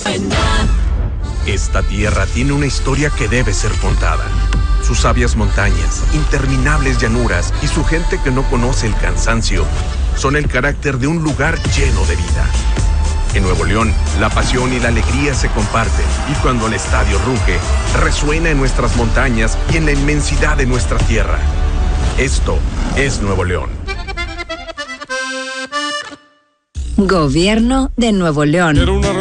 Esta tierra tiene una historia que debe ser contada. Sus sabias montañas, interminables llanuras y su gente que no conoce el cansancio son el carácter de un lugar lleno de vida. En Nuevo León, la pasión y la alegría se comparten y cuando el estadio ruge, resuena en nuestras montañas y en la inmensidad de nuestra tierra. Esto es Nuevo León. Gobierno de Nuevo León.